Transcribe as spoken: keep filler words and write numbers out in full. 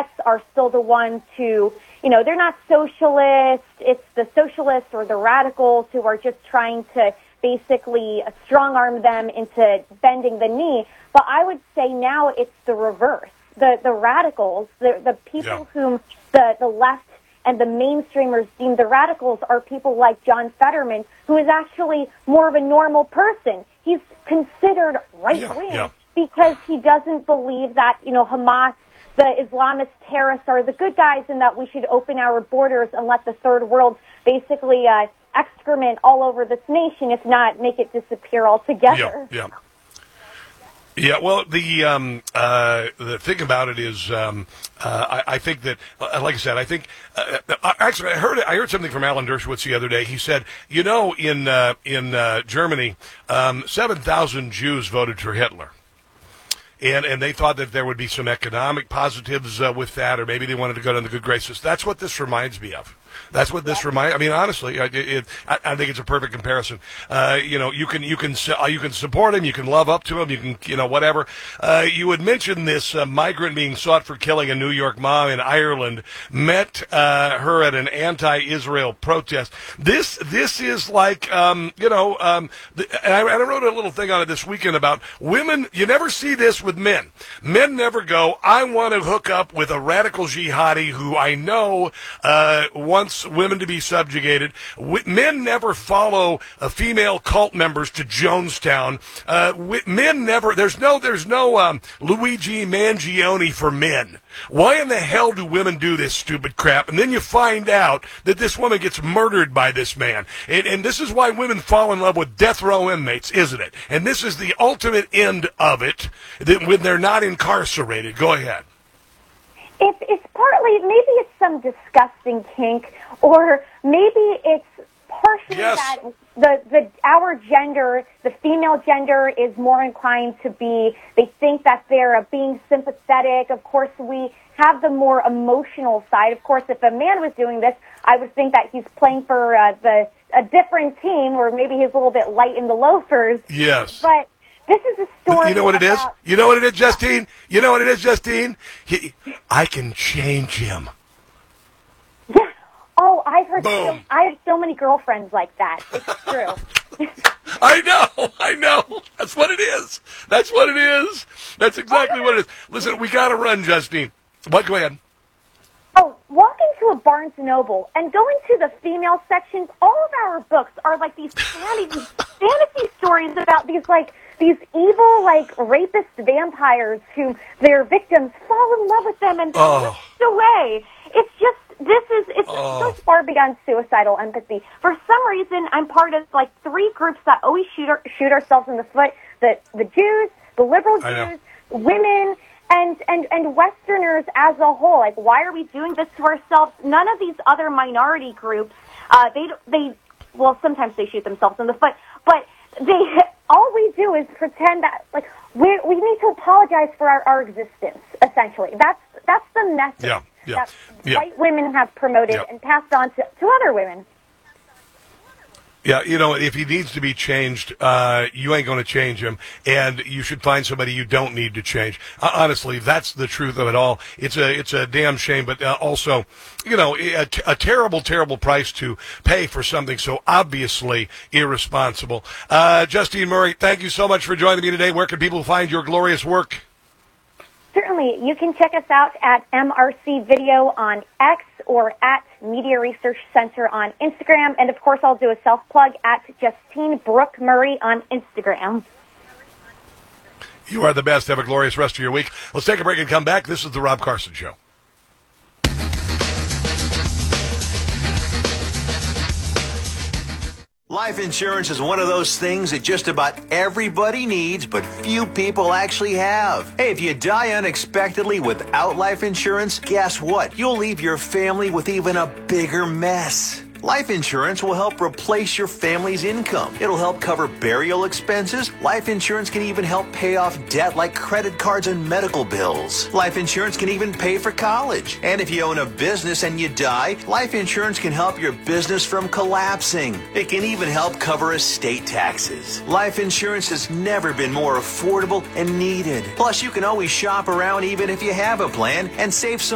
Democrats are still the ones who, you know, they're not socialists. It's the socialists or the radicals who are just trying to basically strong-arm them into bending the knee. But I would say now it's the reverse. The the radicals, the the people yeah. whom the, the left and the mainstreamers deem the radicals are people like John Fetterman, who is actually more of a normal person. He's considered right-wing yeah, yeah. because he doesn't believe that, you know, Hamas, the Islamist terrorists, are the good guys and that we should open our borders and let the third world basically uh, excrement all over this nation, if not make it disappear altogether. Yeah, yeah. Yeah, well, the um, uh, the thing about it is, um, uh, I, I think that, uh, like I said, I think uh, actually I heard I heard something from Alan Dershowitz the other day. He said, you know, in uh, in uh, Germany, um, seven thousand Jews voted for Hitler. And and they thought that there would be some economic positives uh, with that, or maybe they wanted to go down the good graces. That's what this reminds me of. That's what this reminds. I mean, honestly, it, it, I, I think it's a perfect comparison. Uh, you know, you can you can you can support him, you can love up to him, you can you know whatever. Uh, you had mentioned this uh, migrant being sought for killing a New York mom in Ireland met uh, her at an anti-Israel protest. This this is like um, you know, um, the, and I, I wrote a little thing on it this weekend about women. You never see this with men. Men never go, I want to hook up with a radical jihadi who I know uh, wants women to be subjugated. Men never follow uh, female cult members to Jonestown. Uh, men never. There's no. There's no um, Luigi Mangione for men. Why in the hell do women do this stupid crap? And then you find out that this woman gets murdered by this man. And, and this is why women fall in love with death row inmates, isn't it? And this is the ultimate end of it, that when they're not incarcerated. Go ahead. It's, it's partly, maybe it's some disgusting kink, or maybe it's partially yes. that the, the our gender, the female gender, is more inclined to be, they think that they're being sympathetic. Of course, we have the more emotional side. Of course, if a man was doing this, I would think that he's playing for uh, the a different team, or maybe he's a little bit light in the loafers. Yes. But this is a story. You know what it is? about- You know what it is, Justine? You know what it is, Justine? He, I can change him. Yeah. Oh, I've heard. Boom. So, I have so many girlfriends like that. It's true. I know. I know. That's what it is. That's what it is. That's exactly what it is. Listen, we got to run, Justine. What? Go ahead. Oh, walking to a Barnes and Noble and going to the female section, all of our books are like these fantasy, fantasy stories about these, like, these evil, like, rapist vampires who their victims fall in love with them and oh. push away. It's just, this is, it's oh. so far beyond suicidal empathy. For some reason, I'm part of, like, three groups that always shoot, our, shoot ourselves in the foot. The, the Jews, the liberal Jews, women, and, and, and Westerners as a whole. Like, why are we doing this to ourselves? None of these other minority groups, uh, they, they, well, sometimes they shoot themselves in the foot, but they, all we do is pretend that, like, we we need to apologize for our, our existence, essentially. That's that's the message yeah, yeah, that yeah. white women have promoted yeah. and passed on to, to other women. Yeah, you know, if he needs to be changed, uh, you ain't going to change him, and you should find somebody you don't need to change. Uh, honestly, that's the truth of it all. It's a it's a damn shame, but uh, also, you know, a, t- a terrible, terrible price to pay for something so obviously irresponsible. Uh, Justine Murray, thank you so much for joining me today. Where can people find your glorious work? Certainly. You can check us out at M R C Video on X or at Media Research Center on Instagram. And, of course, I'll do a self-plug at Justine Brooke Murray on Instagram. You are the best. Have a glorious rest of your week. Let's take a break and come back. This is The Rob Carson Show. Life insurance is one of those things that just about everybody needs, but few people actually have. Hey, if you die unexpectedly without life insurance, guess what? You'll leave your family with even a bigger mess. Life insurance will help replace your family's income. It'll help cover burial expenses. Life insurance can even help pay off debt like credit cards and medical bills. Life insurance can even pay for college. And if you own a business and you die, life insurance can help your business from collapsing. It can even help cover estate taxes. Life insurance has never been more affordable and needed. Plus, you can always shop around even if you have a plan and save some